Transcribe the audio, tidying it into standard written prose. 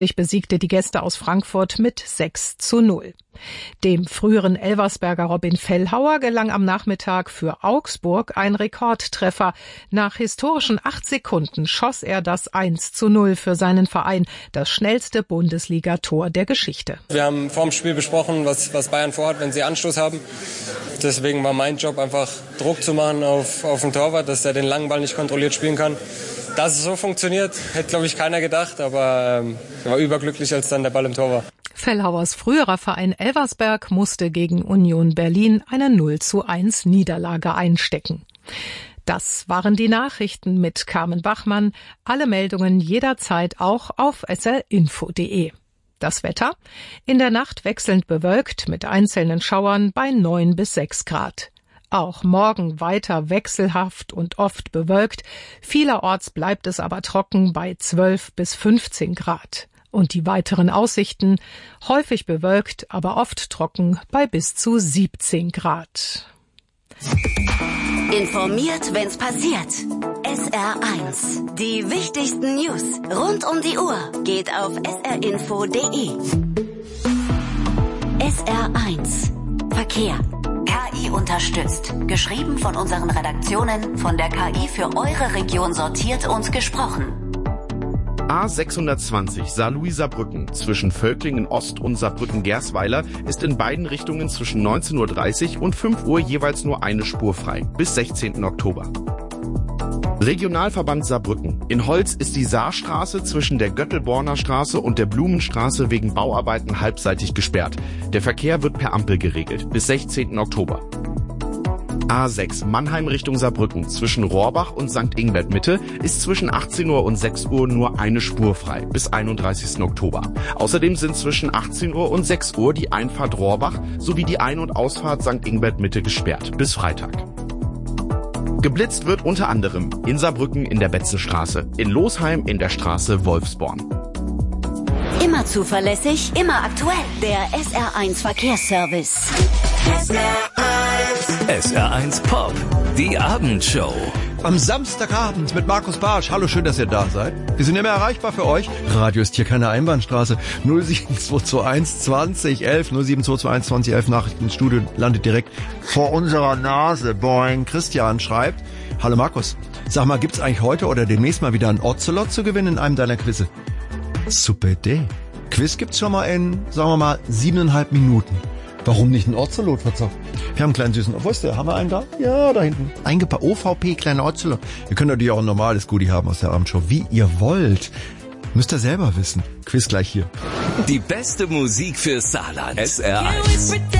besiegte die Gäste aus Frankfurt mit 6:0. Dem früheren Elversberger Robin Fellhauer gelang am Nachmittag für Augsburg ein Rekordtreffer. Nach historischen 8 Sekunden schoss er das 1:0 für seinen Verein, das schnellste Bundesligator der Geschichte. Wir haben vor dem Spiel besprochen, was Bayern vorhat, wenn sie Anstoß haben. Deswegen war mein Job einfach Druck zu machen auf den Torwart, dass er den langen Ball nicht kontrolliert spielen kann. Dass es so funktioniert, hätte, glaube ich, keiner gedacht, aber ich war überglücklich, als dann der Ball im Tor war. Fellhauers früherer Verein Elversberg musste gegen Union Berlin eine 0:1 Niederlage einstecken. Das waren die Nachrichten mit Carmen Bachmann. Alle Meldungen jederzeit auch auf srinfo.de. Das Wetter? In der Nacht wechselnd bewölkt mit einzelnen Schauern bei 9 bis 6 Grad. Auch morgen weiter wechselhaft und oft bewölkt. Vielerorts bleibt es aber trocken bei 12 bis 15 Grad. Und die weiteren Aussichten? Häufig bewölkt, aber oft trocken bei bis zu 17 Grad. Informiert, wenn's passiert. SR1. Die wichtigsten News rund um die Uhr geht auf srinfo.de. SR1. Verkehr. KI unterstützt. Geschrieben von unseren Redaktionen, von der KI für eure Region sortiert und gesprochen. A620 Saarlouis-Saarbrücken zwischen Völklingen Ost und Saarbrücken-Gersweiler ist in beiden Richtungen zwischen 19:30 Uhr und 5 Uhr jeweils nur eine Spur frei, bis 16. Oktober. Regionalverband Saarbrücken. In Holz ist die Saarstraße zwischen der Göttelborner Straße und der Blumenstraße wegen Bauarbeiten halbseitig gesperrt. Der Verkehr wird per Ampel geregelt, bis 16. Oktober. A6 Mannheim Richtung Saarbrücken zwischen Rohrbach und St. Ingbert Mitte ist zwischen 18 Uhr und 6 Uhr nur eine Spur frei, bis 31. Oktober. Außerdem sind zwischen 18 Uhr und 6 Uhr die Einfahrt Rohrbach sowie die Ein- und Ausfahrt St. Ingbert Mitte gesperrt, bis Freitag. Geblitzt wird unter anderem in Saarbrücken in der Betzenstraße, in Losheim in der Straße Wolfsborn. Immer zuverlässig, immer aktuell. Der SR1 Verkehrsservice. SR1 Pop, die Abendshow. Am Samstagabend mit Markus Bartsch. Hallo, schön, dass ihr da seid. Wir sind immer erreichbar für euch. Radio ist hier keine Einbahnstraße. 07221 2011, 07221 2011. Nachrichtenstudio landet direkt vor unserer Nase. Boing. Christian schreibt: Hallo Markus, sag mal, gibt's eigentlich heute oder demnächst mal wieder ein Ocelot zu gewinnen in einem deiner Quizze? Super Idee. Quiz gibt's schon mal in, sagen wir mal, 7,5 Minuten. Warum nicht ein Ocelot verzapft? Wir haben einen kleinen süßen, wo ist der? Haben wir einen da? Ja, da hinten. Eingepackt. OVP, kleiner Ocelot. Ihr könnt natürlich auch ein normales Goodie haben aus der Abendshow, wie ihr wollt. Müsst ihr selber wissen. Quiz gleich hier. Die beste Musik für Saarland. SR1.